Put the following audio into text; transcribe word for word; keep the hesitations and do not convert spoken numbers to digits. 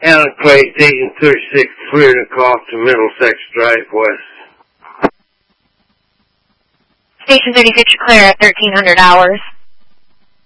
Alan Clay, eighteen thirty-six, cleared across the Middlesex Drive West. Station thirty-six, clear at thirteen hundred hours.